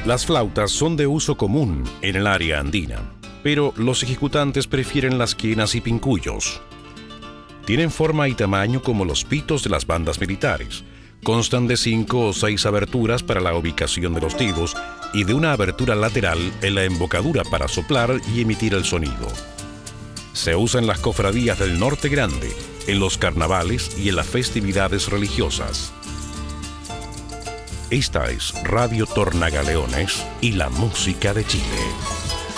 Las flautas son de uso común en el área andina, pero los ejecutantes prefieren las quenas y pincuyos. Tienen forma y tamaño como los pitos de las bandas militares. Constan de 5 o 6 aberturas para la ubicación de los dedos y de una abertura lateral en la embocadura para soplar y emitir el sonido. Se usa en las cofradías del Norte Grande, en los carnavales y en las festividades religiosas. Esta es Radio Tornagaleones y la música de Chile.